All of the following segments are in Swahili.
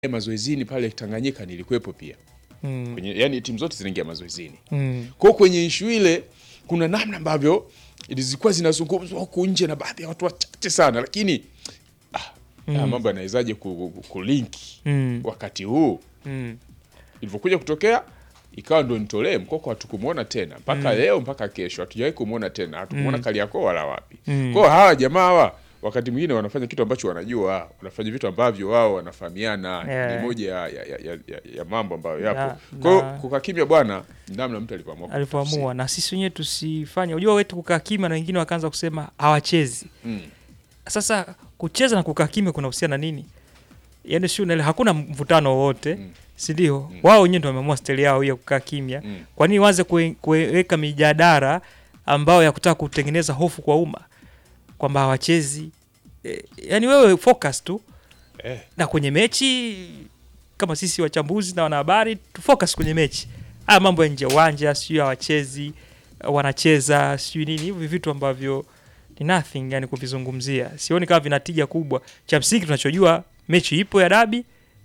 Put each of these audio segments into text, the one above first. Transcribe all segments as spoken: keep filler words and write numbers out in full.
mazoezini pale Tanganyika nilikuwepo pia. Mm. Kwenye, yani timu zote zinaingia mazoezini. Mm. Kwa kwenye issue ile kuna namna ambavyo zilikuwa zinazungumzwa huko nje na baadhi ya watu wachache sana, lakini ah, mm. mambo yanawezaje kulink mm. wakati huu? Mm. Ilivyokuja kutokea ikawa ndo nitolee mkoko, hatukumuona tena mpaka mm. leo mpaka kesho hatujawahi kumuona tena, hatukumuona mm. Kariakoo wala wapi. Mm. Kwa hawa jamaa hawa wakati mwingine wanafanya kitu ambacho wanajua, wanafanya vitu ambavyo wao wanafahamiana, yeah. Ni moja ya, ya, ya, ya, ya mambo ambayo yapo. Yeah, kwa hiyo kukaa kimya bwana, namna mtu alipoamua alipoamua, na sisi wenyewe tusifanye. Unajua wetu kukaa kimya na wengine wakaanza kusema hawachezi. Mm. Sasa kucheza na kukaa kimya kuna husiana nini? Yaani sio na hakuna mvutano wote. Mm. Si ndio? Mm. Wao wenyewe ndio wameamua style yao ya kukaa kimya. Mm. Kwa nini waanze kuweka mijadala ambayo ya kutaka kutengeneza hofu kwa umma kwamba hawachezi? E, yani wewe focus tu. Eh. Na kwenye mechi kama sisi wachambuzi na wanahabari tu focus kwenye mechi. Haya mambo ya nje uwanja, sio hawachezi, wanacheza, sio nini, hivi vitu ambavyo ni nothing yani kuvizungumzia. Sioni kama vinatija kubwa. Cha msingi tunachojua mechi ipo ya dabi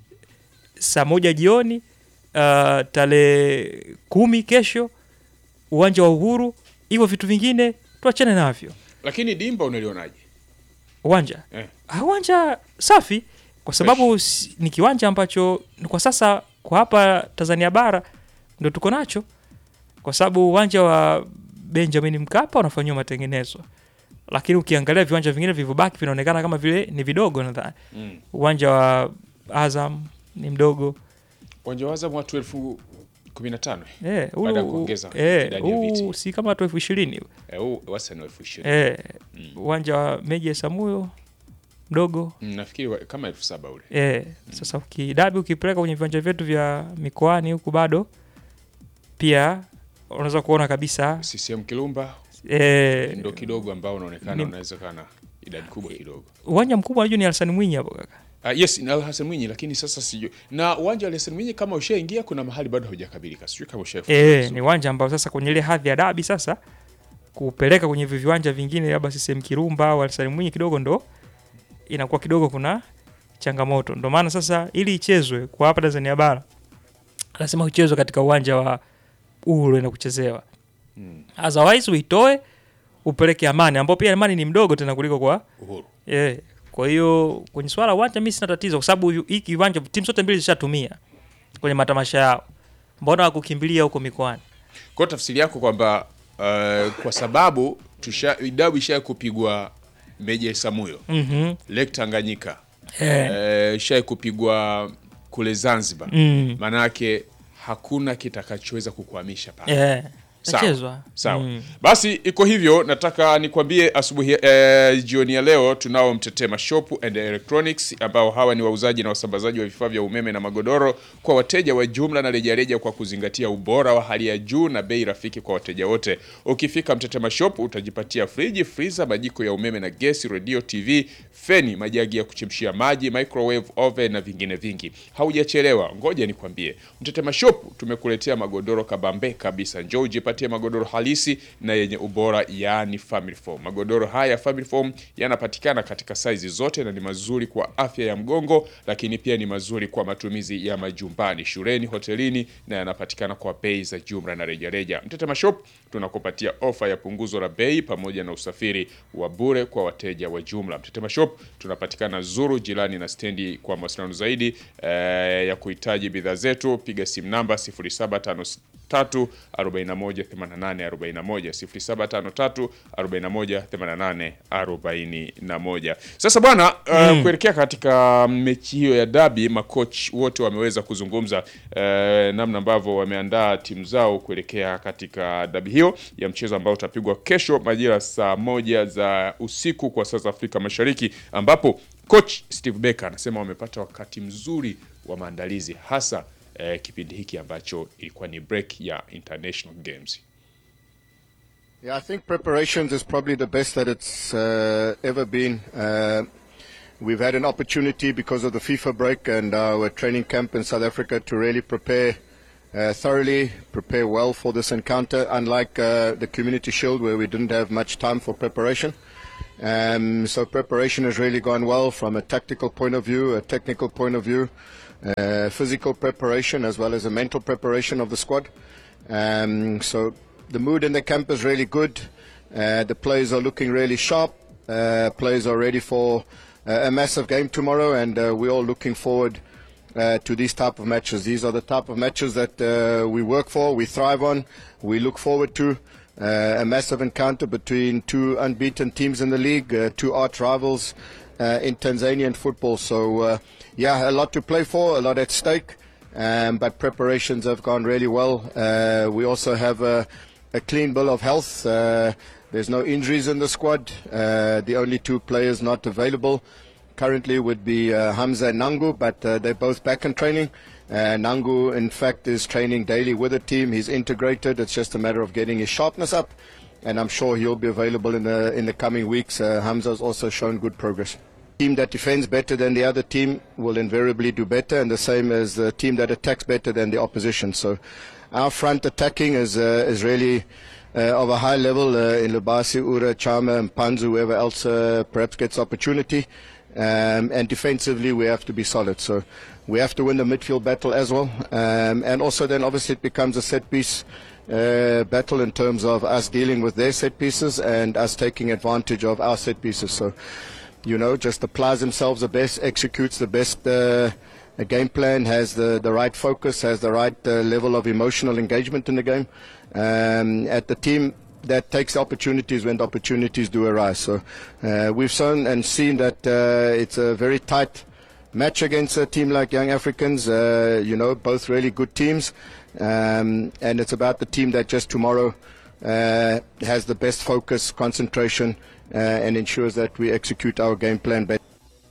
saa moja jioni, uh, tarehe kumi kesho, uwanja wa Uhuru. Hivyo vitu vingine tuachane navyo. Lakini dimba unalionaje? Uwanja? Eh. Uwanja safi kwa sababu si, ni kiwanja ambacho kwa sasa kwa hapa Tanzania bara ndio tuko nacho, kwa sababu uwanja wa Benjamin Mkapa unafanywa matengenezo. Lakini ukiangalia viwanja vingine vilivyobaki vinaonekana kama vile ni vidogo nadhani. Mm. Uwanja wa Azam ni mdogo. Uwanja wa Azam watu elfu kumi na tano. Eh, baada kuongeza eh, idadi ya viti. Si kama watu elfu ishirini. Eh, huu wastani elfu ishirini. Eh, mm. Uwanja wa Meja Samuyo mdogo. Mm, nafikiri kama elfu saba ule. Eh, mm. Sasa ukidabi ukipeleka kwenye viwanja vyetu vya mikoani huku bado pia unaweza kuona kabisa C C M Kirumba eh, ndio kidogo ambao unaonekana unaweza kana idadi kubwa kidogo. Uwanja mkubwa unajua ni Hassan Mwinyi hapo kaka. Uh, yes, ni Hassan Mwinyi, lakini sasa sijui. Na uwanja wa Hassan Mwinyi kama ushaingia kuna mahali bado hujakabilika. Sijui kama ushafuata. Eh, ni uwanja ambao sasa kwenye ile hadhi ya dabi sasa kupeleka kwenye viwanja vingine labda C C M Kirumba au Hassan Mwinyi kidogo ndo inakuwa kidogo kuna changamoto. Ndio maana sasa ili ichezwe kwa hapa Tanzania bara lazima uchezwe katika uwanja wa Uhuru na kuchezewa. Mm. Otherwise uitoe upeleke Amani, ambao pia Amani ni mdogo tena kuliko kwa Uhuru. Eh, kwa hiyo kwenye swala uwanja mimi sina tatizo kwa sababu hiki uwanja timu zote mbili zishatumia kwenye matamasha yao. Mbona wakukimbilia huko mikoani? Kwa tafsiri yako kwamba uh, kwa sababu tusha idabu isha kupigwa Meja Samuyo. Mhm. Lake Tanganyika. Eh, uh, isha kupigwa kule Zanzibar. Mm. Maana yake hakuna kitakachoweza kukuhamisha pale. Eh. Sawa. Sawa. Mm. Basi iko hivyo, nataka nikwambie asubuhi eh, jioni ya leo tunao Mtetema Shop and Electronics ambao hawa ni wauzaji na wasambazaji wa vifaa vya umeme na magodoro kwa wateja wa jumla na rejareja kwa kuzingatia ubora wa hali ya juu na bei rafiki kwa wateja wote. Ukifika Mtetema Shop utajipatia friji, freezer, majiko ya umeme na gesi, radio, T V, feni, majagi ya kuchemshia maji, microwave, oven na vingine vingi. Haujachelewa, ngoja nikwambie. Mtetema Shop tumekuletea magodoro kabambe kabisa. Njoo ujipatie magodoro halisi na yenye ubora, yani family foam. Magodoro haya family foam yanapatikana katika size zote na ni mazuri kwa afya ya mgongo, lakini pia ni mazuri kwa matumizi ya majumbani, shuleni, hotelini, na yanapatikana kwa bei za jumla na rejareja. Mtetema Shop tunakupatia ofa ya punguzo la bei pamoja na usafiri wa bure kwa wateja wa jumla. Mtetema Shop tunapatikana Zuru jirani na stendi. Kwa mawasiliano zaidi eh, ya kuhitaji bidhaa zetu piga simu namba sifuri saba tano tatu arobaini na moja themanini na nane arobaini na moja sifuri saba tano tatu arobaini na moja themanini na nane arobaini na moja. Sasa bwana, mm. uh, kuelekea katika mechi hiyo ya dabi, makochi wote wameweza kuzungumza uh, namna ambavyo wameandaa timu zao kuelekea katika dabi hiyo ya mchezo ambao utapigwa kesho majira saa moja za usiku kwa saa za Afrika Mashariki, ambapo coach Steve Becker anasema wamepata wakati mzuri wa maandalizi hasa Eh, kipindi hiki ambacho ilikuwa ni break ya international games. Yeah, I think preparations is probably the best that it's uh, ever been. Uh, we've had an opportunity because of the FIFA break and our training camp in South Africa to really prepare uh, thoroughly, prepare well for this encounter, unlike uh, the Community Shield where we didn't have much time for preparation. Um, so preparation has really gone well from a tactical point of view, a technical point of view. uh, physical preparation as well as the mental preparation of the squad. Um, so the mood in the camp is really good. Uh, the players are looking really sharp. Uh, players are ready for uh, a massive game tomorrow, and uh, we're all looking forward uh, to these type of matches. These are the type of matches that uh, we work for, we thrive on, we look forward to. Uh, a massive encounter between two unbeaten teams in the league, uh, two arch rivals uh, in Tanzanian football. So, uh, yeah, a lot to play for, a lot at stake, um, but preparations have gone really well. Uh, we also have a, a clean bill of health. Uh, there's no injuries in the squad. Uh, the only two players not available currently would be uh, Hamza and Nangu, but uh, they're both back in training. Uh, Nangu, in fact, is training daily with the team. He's integrated. It's just a matter of getting his sharpness up, and I'm sure he'll be available in the in the coming weeks. Uh, Hamza's also shown good progress. Team that defends better than the other team will invariably do better, and the same as the team that attacks better than the opposition. So our front attacking is uh, is really uh, of a high level uh, in Lubasi, Ura, Chama, and Panzu, whoever else uh, perhaps gets opportunity. Um, and defensively, we have to be solid. So we have to win the midfield battle as well. Um, and also then obviously it becomes a set piece uh, battle in terms of us dealing with their set pieces and us taking advantage of our set pieces. So, you know, just applies themselves the best, executes the best uh, game plan, has the, the right focus, has the right uh, level of emotional engagement in the game. Um, at the team that takes opportunities when the opportunities do arise. So uh, we've shown and seen that uh, it's a very tight match against a team like Young Africans. Uh, you know, both really good teams, um, and it's about the team that just tomorrow uh, has the best focus, concentration, uh, and ensures that we execute our game plan better.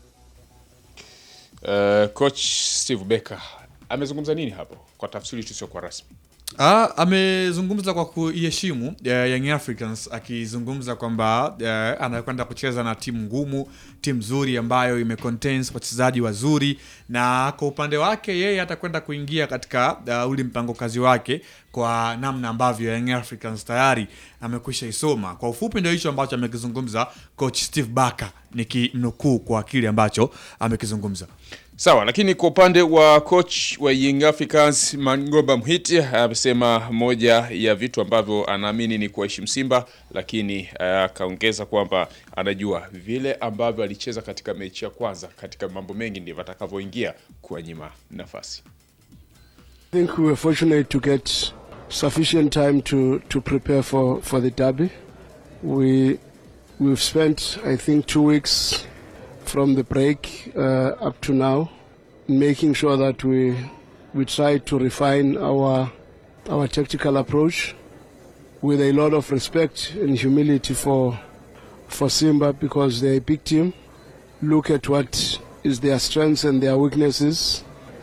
Uh, Coach Steve Barker amezungumza nini hapo kwa tafsiri tusiyokuwa rasmi? Ah, amezungumza kwa kuiheshimu uh, Young Africans, akizungumza kwamba uh, anakwenda kucheza na timu ngumu, timu nzuri ambayo imecontains wachezaji wazuri, na kwa upande wake yeye atakwenda kuingia katika uh, ule mpango kazi wake kwa namna ambavyo Young Africans tayari amekwisha isoma. Kwa ufupi ndio hicho ambacho amekizungumza coach Steve Barker, nikimnukuu kwa kile ambacho amekizungumza. Sawa, lakini kwa upande wa coach wa Young Africans Mangomba Mhiti amesema moja ya vitu ambavyo anaamini ni kuheshimu Simba, lakini akaongeza uh, kwamba anajua vile ambavyo alicheza katika mechi ya kwanza, katika mambo mengi ndivyo atakavyoingia kuwanyima nafasi. I think we were fortunate to get sufficient time to to prepare for for the derby. We we've spent I think two weeks from the break uh, up to now, making sure that we we try to refine our our tactical approach with a lot of respect and humility for for Simba, because they're a big team. Look at what is their strengths and their weaknesses.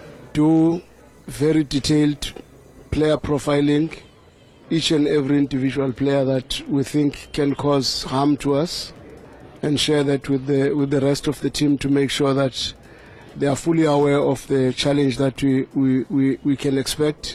Do very detailed player profiling, each and every individual player that we think can cause harm to us, and share that with the with the rest of the team to make sure that they are fully aware of the challenge that we, we, we, we can expect.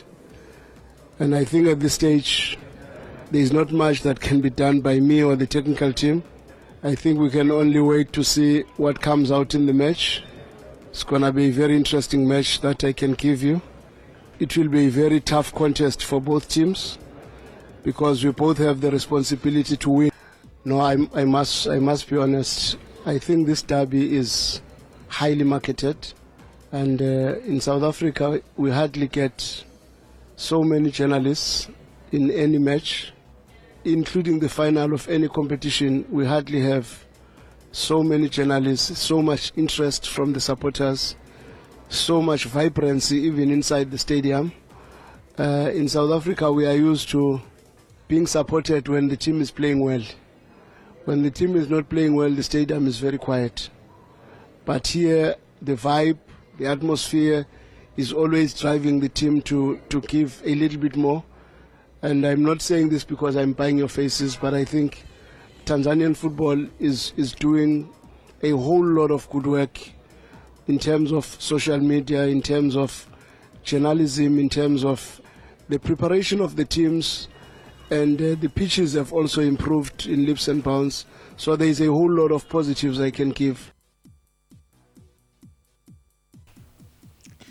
And I think at this stage there is not much that can be done by me or the technical team. I think we can only wait to see what comes out in the match. It's going to be a very interesting match that I can give you. It will be a very tough contest for both teams, because we both have the responsibility to win. No, I, I must I must be honest. I think this derby is highly marketed, and uh, in South Africa we hardly get so many journalists in any match, including the final of any competition. We hardly have so many journalists, so much interest from the supporters, so much vibrancy even inside the stadium. Uh, in South Africa we are used to being supported when the team is playing well. When the team is not playing well, the stadium is very quiet. But here, the vibe, the atmosphere is always driving the team to, to give a little bit more. And I'm not saying this because I'm buying your faces, but I think Tanzanian football is, is doing a whole lot of good work in terms of social media, in terms of journalism, in terms of the preparation of the teams. And uh, the pitches have also improved in leaps and bounds. So there is a whole lot of positives I can give.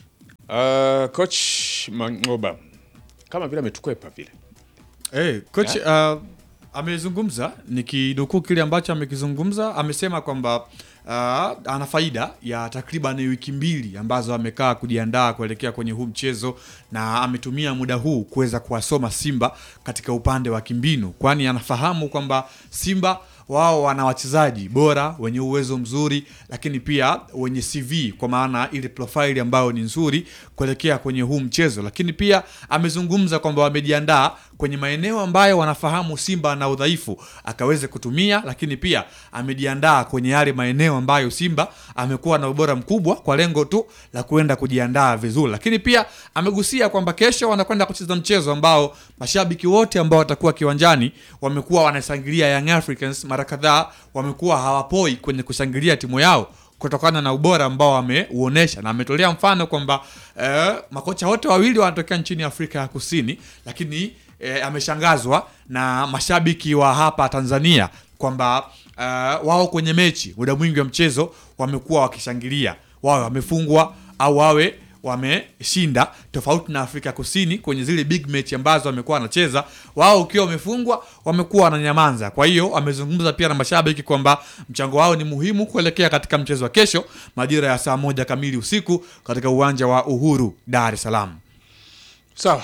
Uh, coach Mangoba kama vile ametukwepa vile. Eh, coach uh, amezungumza nikidukuu kile ambacho amekizungumza, amesema kwamba uh, ana faida ya takriban wiki mbili ambazo amekaa kujiandaa kuelekea kwenye huu mchezo, na ametumia muda huu kuweza kuwasoma Simba katika upande wa kimbinu, kwani anafahamu kwamba Simba wao wana wachezaji bora wenye uwezo mzuri, lakini pia wenye C V kwa maana ile profile ambayo ni nzuri kuelekea kwenye huu mchezo. Lakini pia amezungumza kwamba wamejiandaa kwenye maeneo ambayo wanafahamu Simba na udhaifu akaweze kutumia, lakini pia amejiandaa kwenye yale maeneo ambayo Simba amekuwa na ubora mkubwa kwa lengo tu la kuenda kujiandaa vizuri. Lakini pia amegusia kwamba kesho wanakwenda kucheza mchezo ambao mashabiki wote ambao watakuwa kiwanjani wamekuwa wanashangilia Young Africans mara kadhaa, wamekuwa hawapoi kwenye kushangilia timu yao kutokana na ubora ambao wameuonesha, na ametolea mfano kwamba eh, makocha wote wawili wanatokea nchini Afrika ya Kusini, lakini eh, ameshangazwa na mashabiki wa hapa Tanzania kwamba eh, wao kwenye mechi muda mwingi wa mchezo wamekuwa wakishangilia, wao wamefungwa au wawe wameshinda, tofauti na Afrika Kusini kwenye zile big match ambazo wamekuwa wanacheza, wao ukiwa wamefungwa wamekuwa wananyamanza. Kwa hiyo amezungumza pia na mashabiki kwamba mchango wao ni muhimu kuelekea katika mchezo wa kesho majira ya saa moja kamili usiku katika uwanja wa Uhuru, Dar es Salaam. Sawa,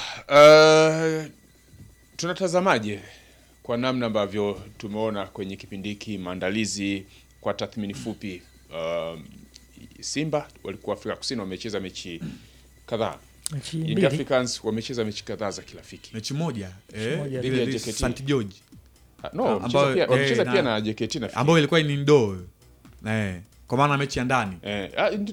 uh, tunatazamaje kwa namna ambavyo tumeona kwenye kipindi hiki maandalizi? Kwa tathmini fupi, uh, Simba walikuwa Afrika Kusini wamecheza mechi kadhaa. Young Africans wamecheza mechi kadhaa za kirafiki. Mechi moja eh dhidi ya J K T Saint George. Ah, no, wamecheza pia wamecheza pia na J K T na ambayo ilikuwa ni ndo eh kwa maana mechi ya ndani. Eh,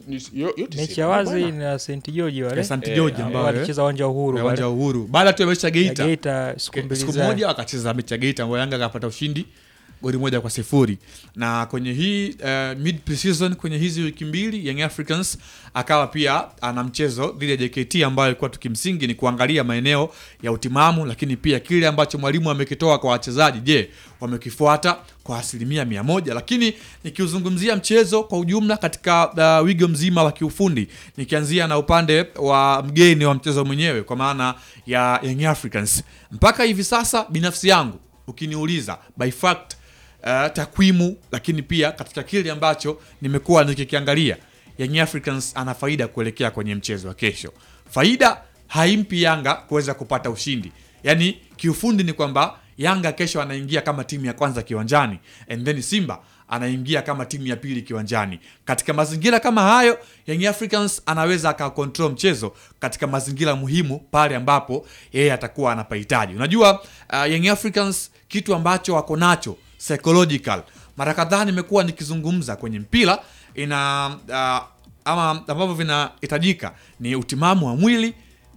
yote mechi ya wazi na Saint George wale. Saint George ambao walicheza uwanja wa Uhuru, uwanja wa Uhuru. Baada tu ya mechi ya Geita. Geita siku mbili siku moja akacheza mechi ya Geita ambayo Yanga akapata ushindi goli moja kwa sifuri. Na kwenye hii uh, mid pre-season kwenye hizi wiki mbili Young Africans akawa pia ana mchezo dhidi ya J K T ambayo ilikuwa tukimsingi ni kuangalia maeneo ya utimamu, lakini pia kile ambacho mwalimu amekitoa kwa wachezaji, je, wamekifuata kwa asilimia mia moja. Lakini nikiuzungumzia mchezo kwa ujumla katika uh, wigo mzima wa kiufundi, nikianzia na upande wa mgeni wa mchezo mwenyewe kwa maana ya Young Africans, mpaka hivi sasa binafsi yangu ukiniuliza by fact Uh, takwimu, lakini pia katika kile ambacho nimekuwa nikikiangalia, Young Africans ana faida kuelekea kwenye mchezo wa kesho. Faida haimpi Yanga kuweza kupata ushindi. Yaani kiufundi ni kwamba Yanga kesho anaingia kama timu ya kwanza kiwanjani, and then Simba anaingia kama timu ya pili kiwanjani. Katika mazingira kama hayo, Young Africans anaweza akakontrol mchezo katika mazingira muhimu pale ambapo yeye atakuwa anapahitaji. Unajua uh, Young Africans kitu ambacho wako nacho psychological, mara kadhaa nimekuwa nikizungumza kwenye mpira, ina uh, ama ambavyo vinahitajika ni utimamu wa mwili,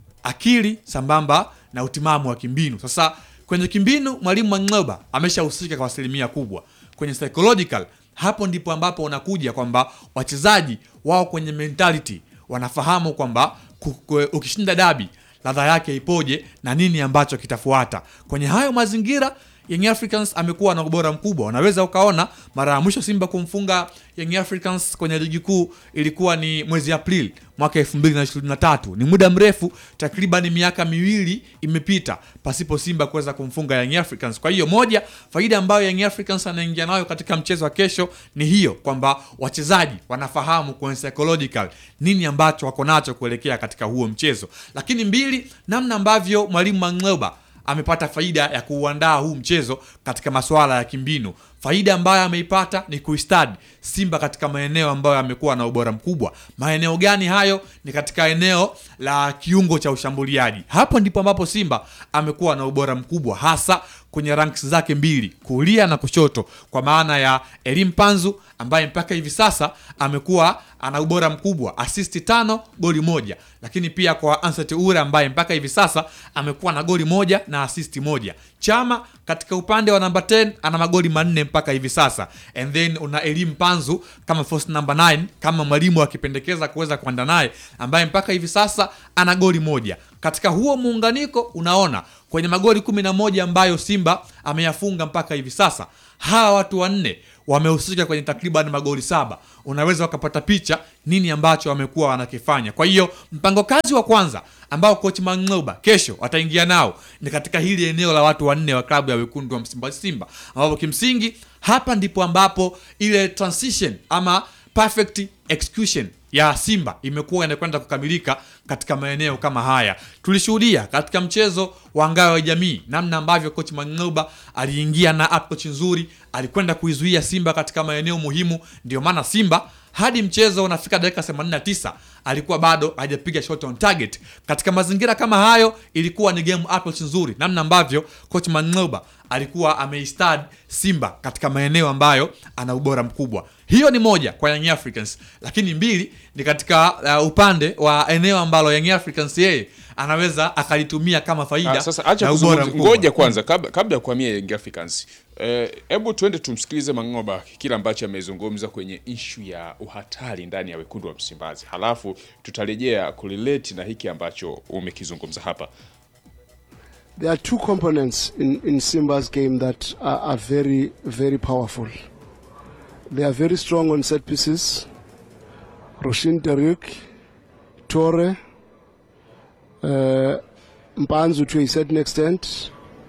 akili sambamba na utimamu wa kimbinu. Sasa kwenye kimbinu mwalimu Mangoba ameshahusika kwa asilimia kubwa. Kwenye psychological, hapo ndipo ambapo unakuja kwamba wachezaji wao kwenye mentality wanafahamu kwamba ukishinda dabi ladha yake ipoje na nini ambacho kitafuata. Kwenye hayo mazingira Young Africans amekuwa na ubora mkubwa. Unaweza ukaona mara ya mwisho Simba kumfunga Young Africans kwenye ligi kuu ilikuwa ni mwezi Aprili mwaka elfu mbili na ishirini na tatu. Ni muda mrefu, takriban miaka miwili imepita pasipo Simba kuweza kumfunga Young Africans. Kwa hiyo moja faida ambayo Young Africans anaingia nayo katika mchezo wa kesho ni hiyo, kwamba wachezaji wanafahamu kwa psychological nini ambacho wako nacho kuelekea katika huo mchezo. Lakini mbili, namna ambavyo mwalimu Mangoba amepata faida ya kuuandaa huu mchezo katika masuala ya kimbinu. Faida ambayo ameipata ni kuistadi Simba katika maeneo ambayo amekuwa na ubora mkubwa. Maeneo gani hayo? Ni katika eneo la kiungo cha ushambuliaji. Hapo ndipo ambapo Simba amekuwa na ubora mkubwa, hasa kwenye ranks zake mbili, kulia na kushoto, kwa maana ya Elim Panzu ambaye mpaka hivi sasa amekuwa ana ubora mkubwa, assist tano, goli moja. Lakini pia kwa Ansete Ure ambaye mpaka hivi sasa amekuwa na goli moja na assist moja. Chama katika upande wa namba kumi ana magoli manne mpaka hivi sasa. And then una Elim Panzu kama first number nine, kama mwalimu akipendekeza kuweza kuanda naye, ambaye mpaka hivi sasa ana goli moja. Katika huo muunganiko unaona kwenye magoli kumi na moja ambayo Simba ameyafunga mpaka hivi sasa, hawa watu wanne wamehusika kwenye takriban magoli saba. Unaweza ukapata picha nini ambacho wamekuwa wanakifanya. Kwa hiyo mpango kazi wa kwanza ambao coach Mang'oba kesho ataingia nao ni katika hili eneo la watu wanne wa klabu ya wekundu wa Msimbazi Simba, ambapo kimsingi hapa ndipo ambapo ile transition ama perfect execution ya Simba imekuwa inakwenda kukamilika katika maeneo kama haya. Tulishuhudia katika mchezo wa ngao ya jamii namna ambavyo coach Mang'oba aliingia na approach nzuri, alikwenda kuizuia Simba katika maeneo muhimu. Ndio maana Simba hadi mchezo unafika dakika themanini na tisa alikuwa bado hajapiga shot on target. Katika mazingira kama hayo ilikuwa ni game approach nzuri namna ambavyo coach Mang'oba alikuwa ameistad Simba katika maeneo ambayo ana ubora mkubwa. Hiyo ni moja kwa Young Africans, lakini mbili ni katika uh, upande wa eneo ambalo Young Africans yeye anaweza akalitumia kama faida. Ah, sasa acha na ubora mkubwa. Ngoja kwanza kabla kabla ya kuhamia Young Africans. Hebu eh, tuende tumsikilize Mang'oba kila ambacho amezungumza kwenye issue ya uhatari ndani ya wekundu wa Msimbazi. Halafu tutarejea kurelate na hiki ambacho umekizungumza hapa. There are two components in, in Simba's game that are, are very, very powerful. They are very strong on set pieces. Roshin Deruk, Tore, uh, Mpanzu to a certain extent.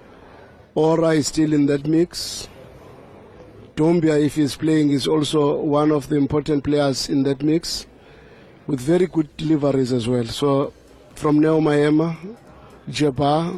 Ora is still in that mix. Dombia, if he's playing, is also one of the important players in that mix, with very good deliveries as well. So, from Neo Maema, Jeba,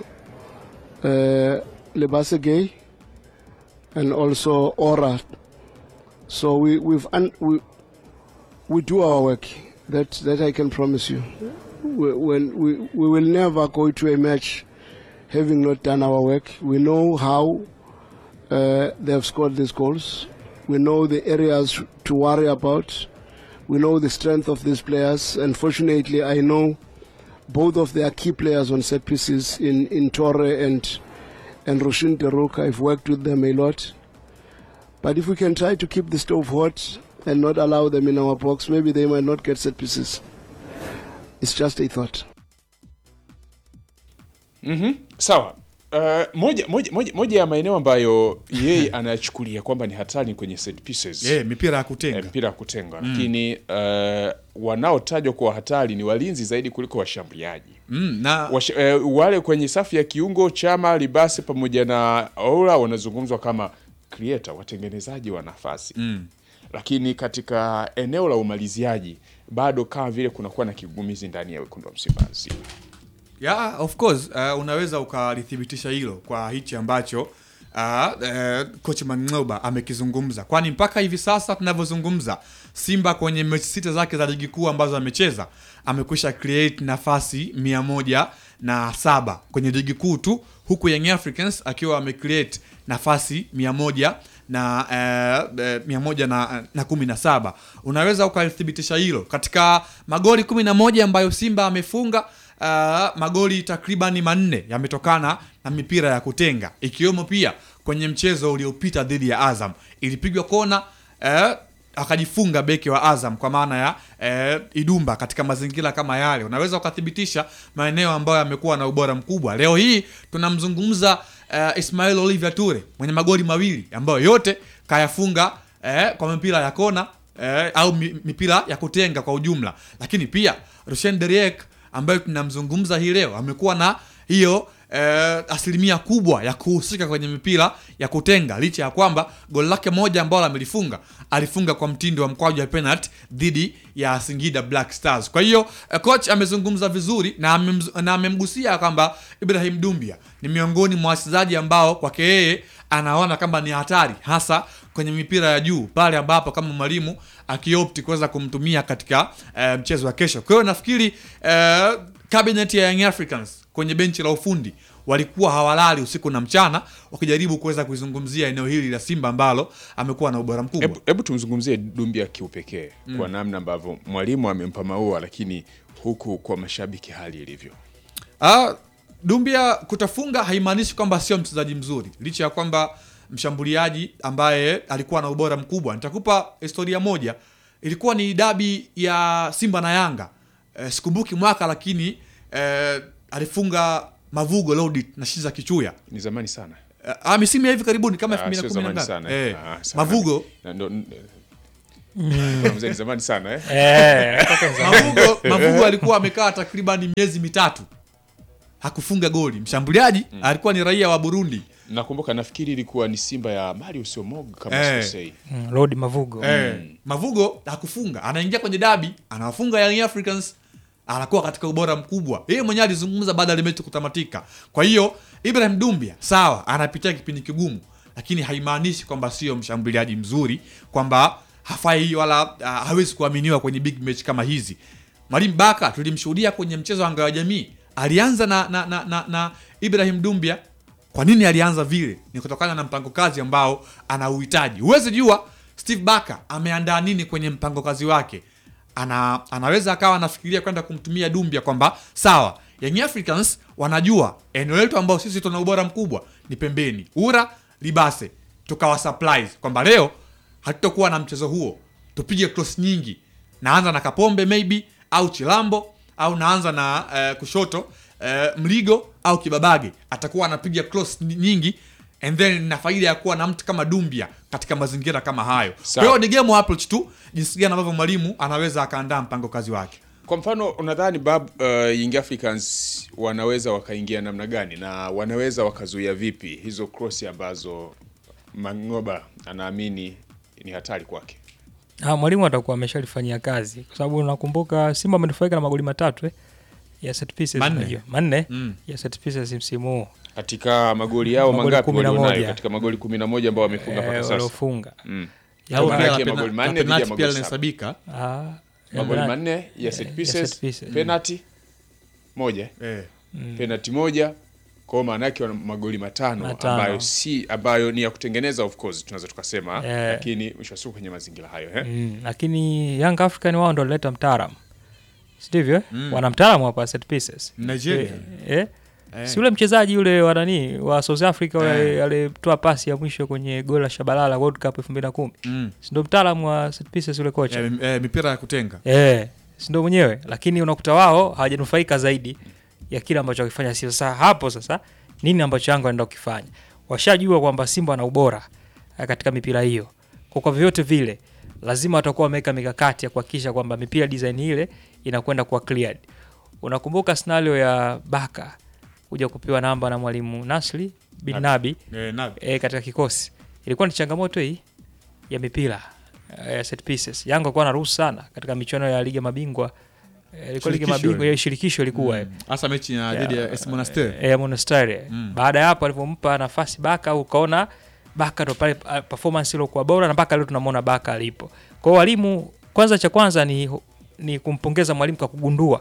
uh, Lebasegei, and also Ora. So we we've un, we we do our work. That that I can promise you. We, when we we will never go to a match having not done our work. We know how uh, they have scored these goals. We know the areas to worry about. We know the strength of these players. And fortunately, I know both of their key players on set pieces in, in Torre and and Roshin Deruk. I've worked with them a lot. But if we can try to keep the stove hot and not allow them in our box, maybe they might not get set pieces. It's just a thought. Mhm. Sawa. Uh, moja, moja, moja, moja ya maeneo ambayo yeye anachukulia kwamba ni hatari kwenye set pieces. Eh, yeah, mipira ya kutenga. Eh, mipira ya kutenga. Mm. Lakini uh, wanaotajwa kwa hatari ni walinzi zaidi kuliko washambuliaji. Mm, na Wash, uh, wale kwenye safu ya kiungo Chama, Libase pamoja na Ola wanazungumzwa kama creator, watengenezaji wa nafasi. Mm. Lakini katika eneo la umaliziaji bado kama vile kunakuwa na kigumizi ndani ya wekundu wa Msimbazi. Yeah, of course, uh, unaweza ukalithibitisha hilo kwa hichi ambacho uh, uh, coach Mang'oba amekizungumza. Kwani mpaka hivi sasa tunavyozungumza, Simba kwenye mechi sita zake za ligi kuu ambazo amecheza amekwisha create nafasi mia moja na saba kwenye ligi kuu tu, huku Young Africans akiwa amecreate nafasi mia moja na eh, mia moja na, na kumi na saba. Unaweza ukalithibitisha hilo katika magoli kumi na moja ambayo Simba amefunga. Uh, magoli takribani manne yametokana na mipira ya kutenga, ikiwemo pia kwenye mchezo uliopita dhidi ya Azam ilipigwa kona, uh, akajifunga beki wa Azam kwa maana ya uh, Idumba. Katika mazingira kama yale unaweza ukathibitisha maeneo ambayo yamekuwa na ubora mkubwa. Leo hii tunamzungumza uh, Ismail Olivier Ture mwenye magoli mawili ambayo yote kayafunga uh, kwa mipira ya kona uh, au mipira ya kutenga kwa ujumla. Lakini pia Rushen Derek ambayo tunamzungumza hii leo amekuwa na hiyo eh, asilimia kubwa ya kuhusika kwenye mipira ya kutenga, licha ya kwamba goli lake moja ambalo amelifunga alifunga kwa mtindo wa mkwaju wa penalty dhidi ya Singida Black Stars. Kwa hiyo eh, coach amezungumza vizuri na na amemgusia kwamba Ibrahim Dumbia ni miongoni mwa wachezaji ambao kwake yeye anaona kama ni hatari, hasa kwenye mipira ya juu pale ambapo kama mwalimu akiopti kuweza kumtumia katika uh, mchezo wa kesho. Kwa hiyo nafikiri uh, cabinet ya Young Africans kwenye benchi la ufundi walikuwa hawalali usiku na mchana wakijaribu kuweza kuizungumzia eneo hili la Simba ambalo amekuwa na ubora mkubwa. Hebu hebu tumzungumzie Dumbia kiupekee mm. kwa namna ambavyo mwalimu amempa maua, lakini huku kwa mashabiki hali ilivyo. Ah, Dumbia kutafunga haimaanishi kwamba sio mchezaji mzuri, licha ya kwamba mshambuliaji ambaye alikuwa na ubora mkubwa. Nitakupa historia moja. Ilikuwa ni dabi ya Simba na Yanga. E, sikumbuki mwaka, lakini e, alifunga Mavugo Lodit na Shiza Kichuya. Ni zamani sana. ah misimu ya hivi karibuni kama Ah, elfu mbili sio na kumi na zamani nane. sana. Eh, Ah, sana. Mavugo Na ndo Kuna mzee ni zamani sana eh. Eh, toka zamani. Mavugo Mavugo alikuwa amekaa takriban miezi mitatu hakufunga goli. Mshambuliaji alikuwa ni raia wa Burundi. Nakumbuka nafikiri ilikuwa ni Simba ya Marius Omog kama Eh. sikosei. Mm, Lord Mavugo. Eh, Mavugo hakufunga, anaingia kwenye dabi, anawafunga Young Africans, anakuwa katika ubora mkubwa. Yeye mwenyewe alizungumza baada ya mechi kutamatika. Kwa hiyo Ibrahim Dumbia sawa, anapitia kipindi kigumu, lakini haimaanishi kwamba sio mshambuliaji mzuri, kwamba hafai wala uh, hawezi kuaminiwa kwenye big match kama hizi. Mwalimu Baka tulimshuhudia kwenye mchezo wa Ngao ya Jamii, alianza na na, na, na, na Ibrahim Dumbia. Kwa nini alianza vile? Ni kutokana na mpango kazi ambao anauhitaji. Huwezi jua Steve Baka ameandaa nini kwenye mpango kazi wake. Ana, anaweza akawa anafikiria kwenda kumtumia Dumbia kwamba sawa, Young Africans wanajua eneo letu ambao sisi tuna ubora mkubwa ni pembeni, Ura Libase, tukawa supplies kwamba leo hatutakuwa na mchezo huo, tupige cross nyingi, naanza na Kapombe maybe au Chilambo, au naanza na uh, kushoto uh, Mligo au Kibabage, atakuwa anapiga cross nyingi, and then na faida ya kuwa na mtu kama Dumbia katika mazingira kama hayo. Kwa hiyo ni game approach tu, jinsi gani ambavyo mwalimu anaweza akaandaa mpango kazi wake. Kwa mfano unadhani Bab uh, Young Africans wanaweza wakaingia namna gani na wanaweza wakazuia vipi hizo cross ambazo Mangoba anaamini ni hatari kwake? Ah, mwalimu atakuwa ameshalifanyia kazi kwa sababu nakumbuka Simba amenufaika na magoli matatu eh ya set pieces unajua. Manne mm. ya set pieces msimu huu. Katika magoli yao Magoli mangapi kumi na walionayo moja. katika magoli kumi na moja ambao wamefunga mpaka Eh, sasa? waliofunga. Mm. Ya Au maana pia yake la magoli pena- manne la dhidi ya penalty pia magoli linahesabika. Ah, Magoli ya manne ya set eh, pieces, ya set pieces. penalty moja, Eh. penalty moja, kwa maana yake wana magoli matano, Matano. ambayo si ambayo ni ya kutengeneza, of course tunaweza tukasema, Eh. lakini mwisho wa siku kwenye mazingira hayo eh. Mm, lakini Young African wao ndio walileta mtaalamu. Sivyo? Mm. Wana mtaalamu hapa set pieces. Nigeria. Eh? eh? Si yule mchezaji yule wa nani wa South Africa yule Eh. alitoa pasi ya mwisho kwenye goli la Shabalala World Cup elfu mbili na kumi. Mm. Si ndio mtaalamu wa set pieces yule kocha? Eh, eh, mipira ya kutenga. Eh, si ndio mwenyewe, lakini unakuta wao hawajanufaika zaidi ya kile ambacho wakifanya Simba. Sasa hapo sasa nini ambacho Yanga anaenda kukifanya? Washajua kwamba Simba ana ubora eh, katika mipira hiyo. Kwa kwa vyote vile lazima watakuwa wameweka mikakati ya kuhakikisha kwamba mipira design ile inakwenda kuwa cleared. Unakumbuka scenario ya Baka kuja kupewa namba na mwalimu Nasri bin Nabi Eh, Nabi. e, katika kikosi. Ilikuwa ni changamoto hii ya mipira ya set pieces. Yanga kwa anaruhusu sana katika michuano ya ligi ya mabingwa. E, ilikuwa ligi ya Shirikisho mabingwa ya shirikisho ilikuwa Mm. Hasa mechi ya dhidi ya AS Monastir. eh ya Monastir. Mm. Baada ya hapo alipompa nafasi Baka ukaona Baka ndo pale uh, performance ile kwa bora na mpaka leo tunamwona Baka alipo. Kwa hiyo walimu kwanza cha kwanza ni ni kumpongeza mwalimu kwa kugundua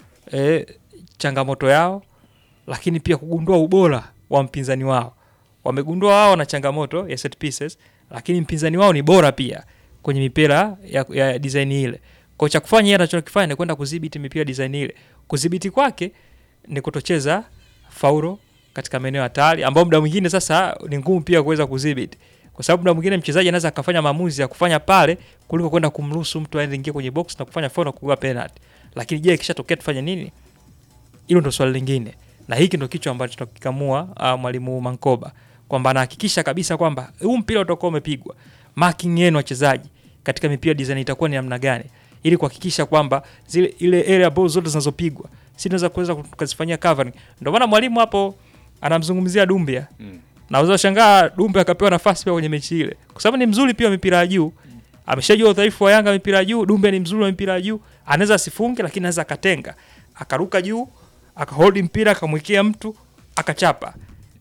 eh, changamoto yao, lakini pia kugundua ubora wa mpinzani wao. Wamegundua wao na changamoto ya set pieces, lakini mpinzani wao ni bora pia kwenye mipira ya, ya design ile. Kwa cha kufanya yeye anachokifanya ni kwenda kudhibiti mipira design ile. Kudhibiti kwake ni kutocheza faulo katika maeneo hatari ambao muda mwingine sasa ni ngumu pia kuweza kudhibiti. Kwa sababu muda mwingine mchezaji anaweza akafanya maamuzi ya kufanya pale kuliko kwenda kumruhusu mtu aingie kwenye box na kufanya foul na kupiga penalty. Lakini je, ikishatokea tufanye nini? Hilo ndo swali lingine. Na hiki ndo kichwa ambacho tunakikamua uh, mwalimu Mankoba kwamba anahakikisha kabisa kwamba huu mpira utakuwa umepigwa. Marking yenu wachezaji katika mipira design itakuwa ni namna gani ili kuhakikisha kwamba zile ile area balls zote zinazopigwa si tunaweza kuweza kuzifanyia covering. Ndio maana mwalimu hapo anamzungumzia Dumbia. Mm. Na unaweza shangaa Dumbia akapewa nafasi pia kwenye mechi ile. Kwa sababu ni mzuri pia mipira ya juu. Mm. Ameshajua udhaifu wa Yanga mipira ya juu, Dumbia ni mzuri wa mipira ya juu. Anaweza asifunge lakini anaweza akatenga. Akaruka juu, akahold mpira, akamwekea mtu, akachapa.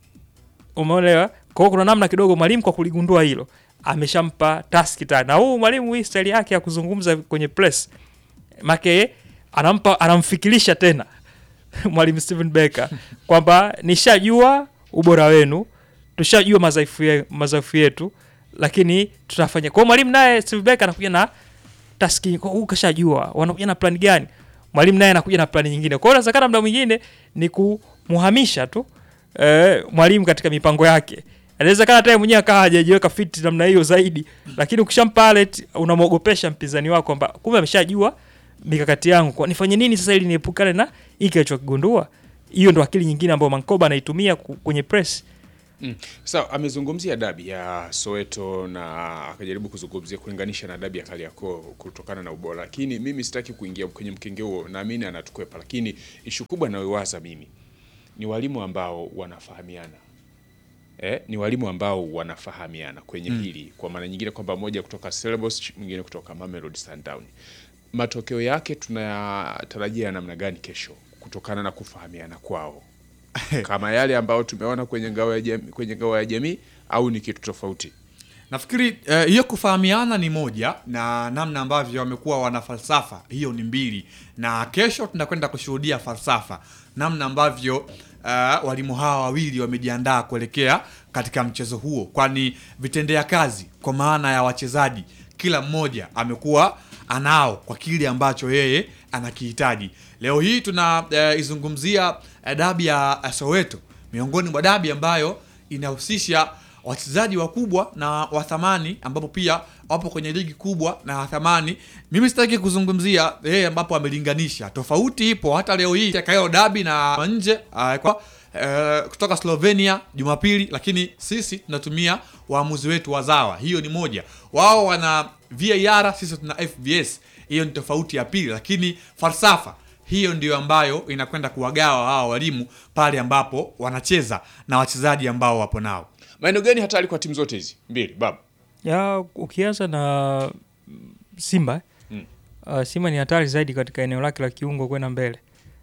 Umeelewa? Kwa hiyo kuna namna kidogo mwalimu kwa kuligundua hilo ameshampa task tena. Na huu mwalimu hii style yake ya kuzungumza kwenye press make anampa anamfikirisha tena mwalimu Steven Becker kwamba nishajua ubora wenu, tushajua madhaifu ye, madhaifu yetu, lakini tutafanya. Kwa mwalimu naye Steven Becker anakuja na task kwa huko kashajua wanakuja na plan gani. Mwalimu naye anakuja na plan nyingine. Kwa hiyo inawezekana muda mwingine ni kumuhamisha tu eh, mwalimu katika mipango yake. Inawezekana hata yeye mwenyewe akawa hajajiweka fit namna hiyo zaidi, lakini ukishampa alert unamwogopesha mpinzani wako kwamba kumbe ameshajua mikakati yangu, kwa nifanye nini sasa ili niepukane na hiki alichokigundua. Hiyo ndo akili nyingine ambayo Mankoba anaitumia kwenye press Mm. Sawa, amezungumzia dabi ya Soweto na akajaribu kuzungumzia kulinganisha na dabi ya Kariakoo kutokana na ubora. Lakini mimi sitaki kuingia kwenye mkenge huo, naamini anatukwepa. Lakini ishu kubwa nayowaza mimi ni walimu ambao wanafahamiana. Eh, ni walimu ambao wanafahamiana kwenye mm. hili, kwa maana nyingine kwamba moja kutoka Stellenbosch, mwingine kutoka Mamelodi Sundowns. Matokeo yake tunayatarajia namna gani kesho kutokana na kufahamiana kwao? Kama yale ambao tumeona kwenye ngao ya jamii, kwenye ngao ya jamii au ni kitu tofauti? Nafikiri hiyo uh, kufahamiana ni moja, na namna ambavyo wamekuwa wana falsafa hiyo ni mbili, na kesho tunakwenda kushuhudia falsafa, namna ambavyo uh, walimu hawa wawili wamejiandaa kuelekea katika mchezo huo, kwani vitendea kazi kwa maana ya wachezaji kila mmoja amekuwa anao kwa kile ambacho yeye anakihitaji. Leo hii tunaizungumzia uh, dabi ya uh, Soweto, miongoni mwa dabi ambayo inahusisha wachezaji wakubwa na wathamani, ambapo pia wapo kwenye ligi kubwa na wathamani. Mimi sitaki kuzungumzia yeye ambapo amelinganisha, tofauti ipo hata leo hii kayo dabi na nje uh, kwa uh, kutoka Slovenia Jumapili, lakini sisi tunatumia waamuzi wetu wazawa. Hiyo ni moja. Wao wana V A R, sisi tuna F V S. Hiyo ni tofauti ya pili, lakini falsafa hiyo ndio ambayo inakwenda kuwagawa hao walimu pale ambapo wanacheza na wachezaji ambao wapo nao. Maeneo gani hatari kwa timu zote hizi mbili baba? Ya ukianza na Simba, hmm. uh, Simba ni hatari zaidi katika eneo lake la kiungo kwenda mbele.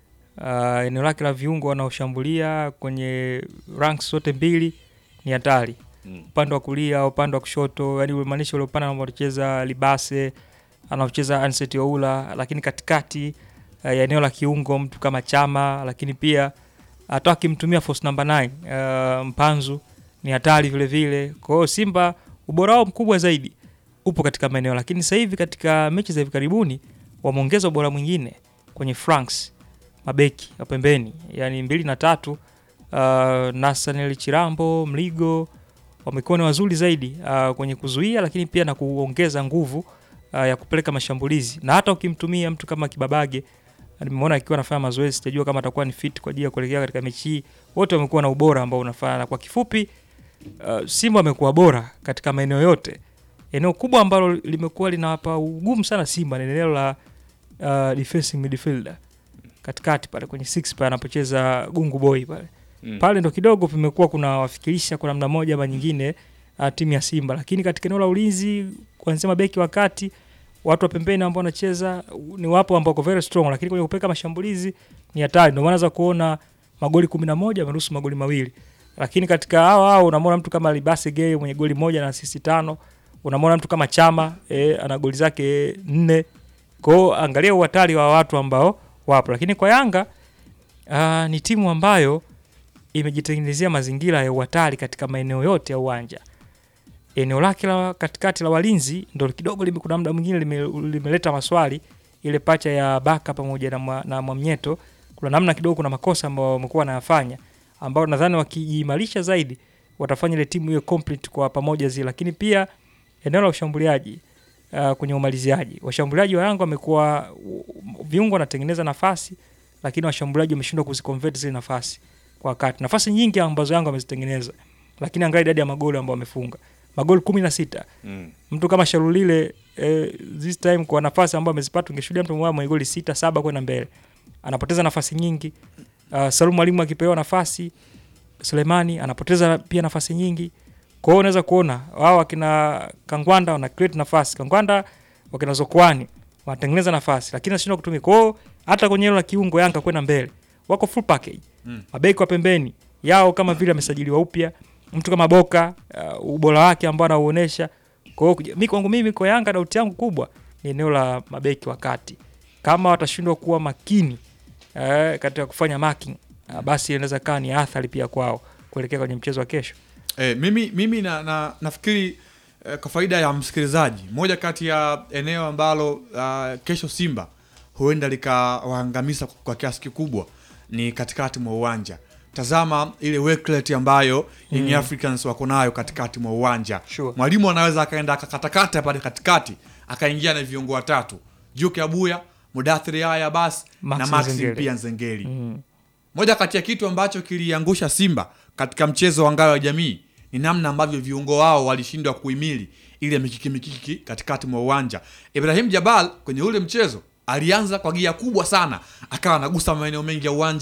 Uh, eneo lake la viungo wanaoshambulia kwenye ranks zote mbili ni hatari. Hmm. Upande wa kulia au upande wa kushoto, yani maanisha ule upande ambao anacheza Libase, anacheza Anseti Oula, lakini katikati uh, ya eneo la kiungo mtu kama Chama, lakini pia hata akimtumia force number nine uh, Mpanzu ni hatari vile vile. Kwa hiyo Simba ubora wao mkubwa zaidi upo katika maeneo, lakini sasa hivi katika mechi za hivi karibuni wameongeza ubora mwingine kwenye flanks, mabeki ya pembeni, yani mbili na tatu. Uh, Nathaniel Chirambo, Mligo wamekuwa ni wazuri zaidi uh, kwenye kuzuia, lakini pia na kuongeza nguvu uh, ya kupeleka mashambulizi. Na hata ukimtumia mtu kama Kibabage, nimeona akiwa anafanya mazoezi, sijajua kama atakuwa ni fit kwa ajili ya kuelekea katika mechi hii. Wote wamekuwa na ubora ambao unafanya, na kwa kifupi Uh, Simba amekuwa bora katika maeneo yote. Eneo kubwa ambalo limekuwa linawapa ugumu sana Simba ni eneo la uh, defensive midfielder. Katikati pale kwenye six pale anapocheza Gungu Boy pale. Mm. Pale ndo kidogo pimekuwa kuna wafikirisha kwa namna moja ama nyingine uh, timu ya Simba, lakini katika eneo la ulinzi kuanzia mabeki wakati watu wa pembeni ambao wanacheza ni wapo ambao very strong, lakini kwenye kupeka mashambulizi ni hatari. Ndio maana za kuona magoli kumi na moja ameruhusu magoli mawili. Lakini katika hao hao unamwona mtu kama Libase Gay mwenye goli moja na assist tano, unamwona mtu kama Chama eh, ana goli zake nne. Kwa hiyo angalia uhatari wa watu ambao wapo. Lakini kwa Yanga uh, ni timu ambayo imejitengenezea mazingira ya uhatari katika maeneo yote ya uwanja. Eneo lake la katikati la walinzi ndio kidogo lime, kuna muda mwingine limeleta lime maswali, ile pacha ya Baka pamoja na, na Mwamnyeto, kuna namna kidogo kuna makosa ambayo wamekuwa wanayafanya, ambao nadhani wakiimarisha zaidi watafanya ile timu iwe complete kwa pamoja zile. Lakini pia eneo la ushambuliaji uh, kwenye umaliziaji, washambuliaji wa Yanga wamekuwa viungo wanatengeneza nafasi, lakini washambuliaji wameshindwa kuziconvert zile nafasi kwa wakati. Nafasi nyingi ambazo Yanga wamezitengeneza, lakini angalia idadi ya magoli ambao wamefunga, magoli kumi na sita. Mm. Mtu kama Sharulile eh, this time kwa nafasi ambayo amezipata ungeshuhudia mtu mmoja mwenye goli sita saba kwenda mbele, anapoteza nafasi nyingi. Uh, Salum Mwalimu akipewa nafasi, Sulemani anapoteza pia nafasi nyingi. Kwa hiyo unaweza kuona wao wakina Kangwanda wana create nafasi, Kangwanda wakina Zokwani wanatengeneza nafasi, lakini anashindwa kutumia. Kwa hiyo hata kwenye ile kiungo Yanga kwenda mbele wako full package. Mm. Mabeki wa pembeni yao kama vile amesajiliwa upya, mtu kama Boka uh, ubora wake ambao anauonesha. Kwa hiyo mimi kwangu mimi kwa Yanga doubt yangu kubwa ni eneo la mabeki wakati. Kama watashindwa kuwa makini eh, katika kufanya marking, uh, basi inaweza kaa ni athari pia kwao kuelekea kwenye mchezo wa kesho. Eh, mimi mimi na, na nafikiri eh, kwa faida ya msikilizaji, moja kati ya eneo ambalo uh, kesho Simba huenda likawaangamiza kwa kiasi kikubwa ni katikati mwa uwanja. Tazama ile work rate ambayo mm. Young Africans wako nayo katikati mwa uwanja. Sure. Mwalimu anaweza akaenda akakatakata pale katikati, akaingia na viungo watatu, Juke Abuya, Mudathiri Haya basi na Maxim pia Nzengeli. Mm. Moja kati ya kitu ambacho kiliangusha Simba katika mchezo wa ngao ya jamii ni namna ambavyo viungo wao walishindwa kuhimili ile mikiki mikiki katikati mwa uwanja. Ibrahim Jabal kwenye ule mchezo alianza kwa gia kubwa sana, akawa anagusa maeneo mengi ya uwanja.